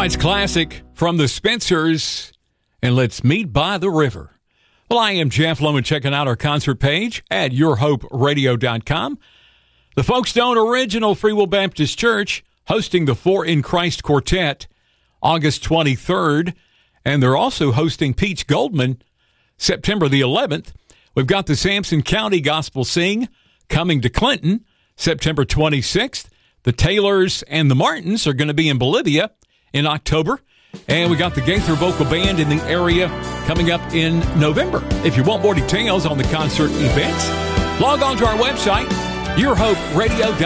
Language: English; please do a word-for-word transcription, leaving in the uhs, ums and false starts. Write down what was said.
it's classic from the Spencers, and let's meet by the river. Well, I am Jeff Loman, checking out our concert page at your hope radio dot com. The Folkestone Original Free Will Baptist Church hosting the Four in Christ Quartet August twenty-third, and they're also hosting Peach Goldman September the eleventh. We've got the Sampson County Gospel Sing coming to Clinton September twenty-sixth. The Taylors and the Martins are going to be in Bolivia in October. And we got the Gaither Vocal Band in the area coming up in November. If you want more details on the concert events, log on to our website, your hope radio dot com.